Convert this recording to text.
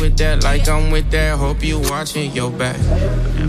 with that, like I'm with that. Hope you watching your back.